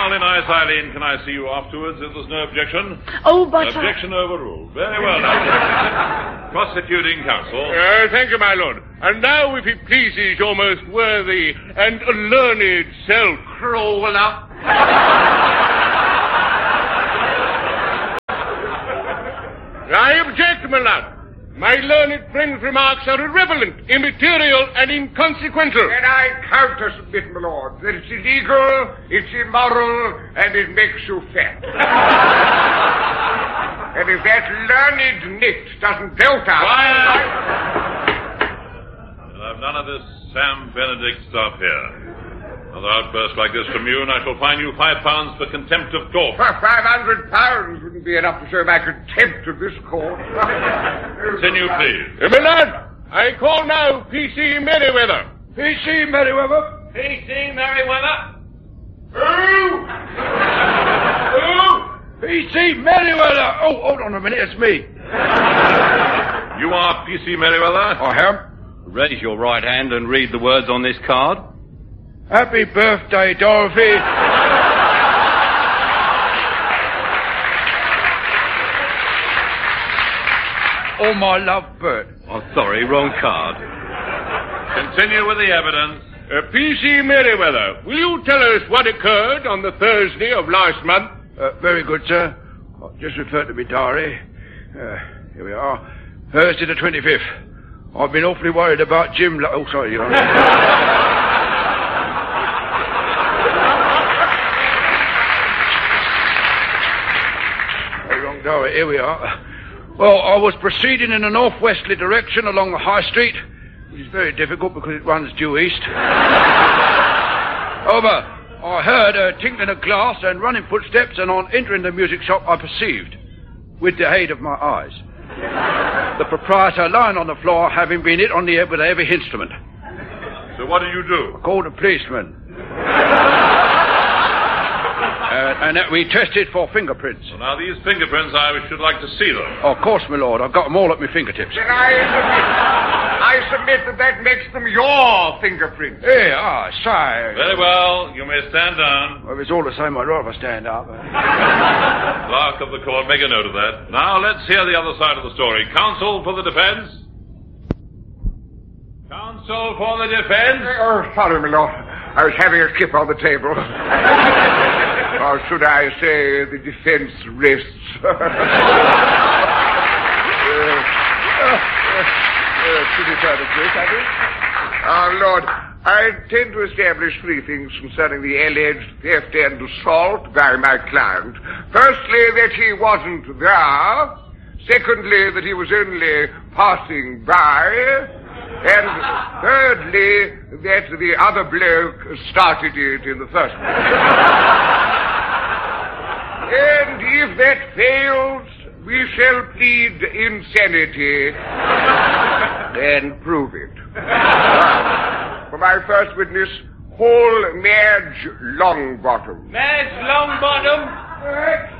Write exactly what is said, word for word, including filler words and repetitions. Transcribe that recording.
Darling Ice Eileen, can I see you afterwards if there's no objection? Oh, but... Objection I... overruled. Very well, now. Prosecuting counsel. Uh, thank you, my lord. And now, if it pleases your most worthy and learned self... Crawler. I object, my lord. My learned friend's remarks are irrelevant, immaterial, and inconsequential. And I counter-submit, my lord, that it's illegal, it's immoral, and it makes you fat. And if that learned nit doesn't belt out... Quiet! I'll have none of this Sam Benedict stuff here. Another outburst like this from you, and I shall fine you five pounds for contempt of court. Five hundred pounds wouldn't be enough to show my contempt of this court. Continue, please. Uh, my lord, I call now P C Merriweather. P C Merriweather? P C Merriweather? Who? Who? P C Merriweather! Oh, hold on a minute, it's me. You are P C Merriweather? I am. Raise your right hand and read the words on this card. Happy birthday, Dorothy. Oh, my love, Bert. Oh, sorry, wrong card. Continue with the evidence. Uh, P C Merriweather, will you tell us what occurred on the Thursday of last month? Uh, very good, sir. I'll just refer to my diary. Uh, here we are. Thursday the twenty-fifth. I've been awfully worried about Jim... Lo- oh, sorry, Your Honour. Diary, here we are. Well, I was proceeding in a northwesterly direction along the High Street, which is very difficult because it runs due east. However, I heard a tinkling of glass and running footsteps, and on entering the music shop, I perceived, with the aid of my eyes, the proprietor lying on the floor, having been hit on the head with a heavy instrument. So what did you do? I called a policeman. Uh, and that we tested for fingerprints. Well, now, these fingerprints, I should like to see them. Oh, of course, my lord. I've got them all at my fingertips. Then I submit, I submit that that makes them your fingerprints. Hey, ah, sire. Very well. You may stand down. Well, if it's all the same, I'd rather stand up. Clerk of the court, make a note of that. Now, let's hear the other side of the story. Counsel for the defense. Counsel for the defense. Oh, sorry, my lord. I was having a kip on the table. Or should I say the defense rests? uh, uh, uh, pretty further, please, I think. Our Lord, I intend to establish three things concerning the alleged theft and assault by my client. Firstly, that he wasn't there. Secondly, that he was only passing by. And thirdly, that the other bloke started it in the first place. And if that fails, we shall plead insanity and prove it. For my first witness, call Madge Longbottom. Madge Longbottom?